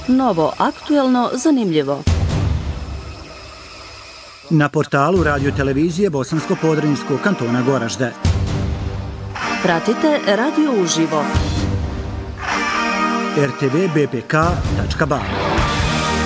Novo, aktuelno, zanimljivo. Na portalu Radio televizije Bosansko-Podrinjskog kantona Goražde. Pratite radio uživo. rtvbpk.ba